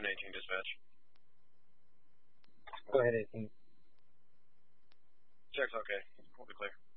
18 dispatch. Go ahead, 18. Check's okay. We'll be clear.